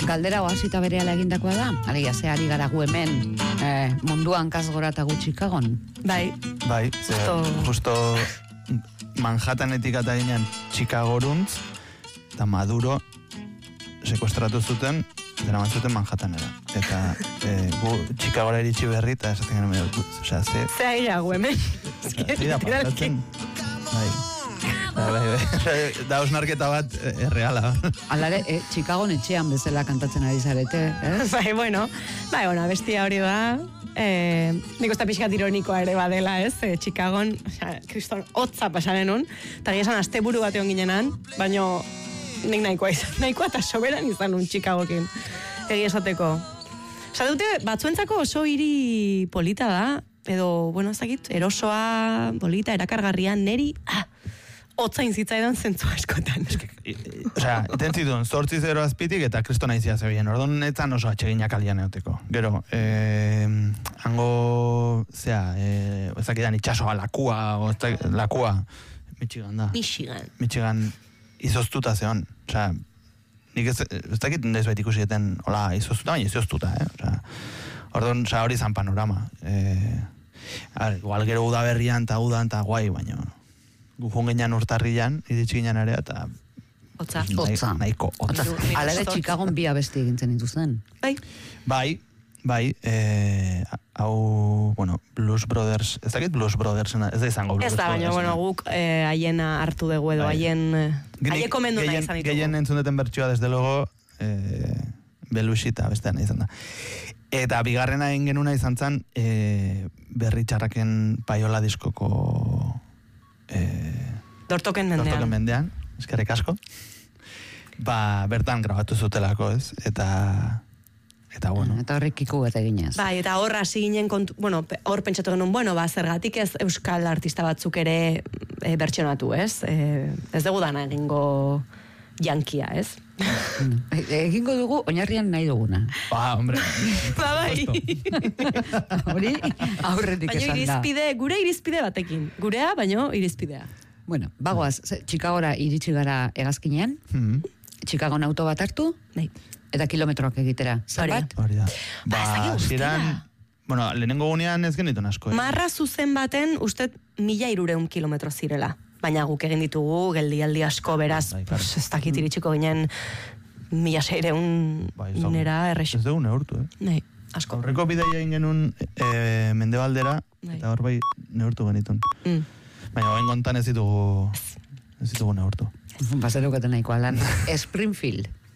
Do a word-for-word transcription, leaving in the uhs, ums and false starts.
galdera oasita berehala egindakoa da? Alegia, ze ari gara gu hemen eh, munduan kasgora eta gu Chicagon. Bai. Bai, ze, justo Manhattanetik eta ginen Chicagoruntz, eta Maduro sekuestratu zuten, dara zuten Manhattanera. Eta e, gu Chicagora iritsi berri, eta esaten garen, osea, ze... Ze aira gu hemen. Zida, pasatzen. Bai. Bai, bai, bai. Da osnarketa bat erreala. Alare, e, Chicagon etxean bezala kantatzen ari zarete, eh? Bai, bueno, bai, bueno, bestia hori da. Eh, nik uste pixkat ironikoa ere badela, ez? Eh, Chicagon, osea, kriston hotza pasaren un, eta gira esan asteburu bat egon ginenan, baino nik nahikoa izan, nahikoa eta soberan izan un Chicagokin, egia esateko. Osa dute, batzuentzako oso hiri polita da, edo, bueno, ez dakit, erosoa, polita, erakargarria, neri, ah, hotzain zitzaidan zentzu askotan. Osea, eten zituen, zortzi zero azpitik eta kristona izia zebilen. Orduan netzan oso atxeginak alian eoteko. Gero, eh, hango, zea, eh, ezakidan itxasoa, lakua, o, lakua, Michigan da. Michigan. Michigan izoztuta zeon. Osea, nik ez, ez dakit ez baita ikusi eten, hola, izoztuta, baina izoztuta, eh? Osea, orduan, osea, hori zan panorama. Eh, a, igual gero udaberrian eta udan eta guai, baina... Gufun genean urtarrian, iritsi genean ere, eta... Otza. Otza. Nahiko, otza. Ala ere Chicagon bi abesti egintzen dituzten. Bai. Bai, bai, eh, hau, bueno, Blues Brothers, ez dakit Blues Brothers, ez da izango Blues Brothers. Ez da, baina, bueno, guk haiena eh, hartu dugu edo, haien... Haieko mendu nahi izan ditugu. Gehien entzundeten bertxua, desde luego, eh, Belusita, bestean izan da. Eta bigarrena egin genuna izan zen, eh, Berri Txarraken Paiola diskoko... Eh, Dortoken mendean. Dortoken mendean, eskerrik asko. Ba, bertan grabatu zutelako, ez? Eta, eta bueno. Eta horrik iku bat eginez. Bai, eta hor hasi ginen, kontu, bueno, hor pentsatu genuen, bueno, ba, zergatik ez euskal artista batzuk ere e, bertsionatu, ez? E, ez dugu dana egingo jankia, ez? Egingo dugu, oinarrian nahi duguna. Ba, hombre. Ba, bai. Hori, aurretik esan da. Baina irizpide, gure irizpide batekin. Gurea, baino irizpidea. Bueno, bagoaz, Chicagora iritsi gara hegazkinean, Mm. Chicagon auto bat hartu, Bai. eta kilometroak egitera. Zer bat? Hori da. Ba, ez dakit guztia. ziren, bueno, lehenengo gunean ez genituen asko. Eh? Marra zuzen baten, uste, mila irureun kilometro zirela. Baina guk egin ditugu, geldialdi asko, beraz, Bai, claro. pues, ez dakit iritsiko ginen mila seireun Bai, ez dago. nera errexo. Ez dugu neurtu, eh? Bai, asko. Aurreko bidaia egin genuen e, Mendebaldera, Bai. eta hor bai neurtu genitun. Mm. Baina hain kontan ez ditugu, ez ditugu neurtu. Bazerukaten nahikoa lan. Springfield.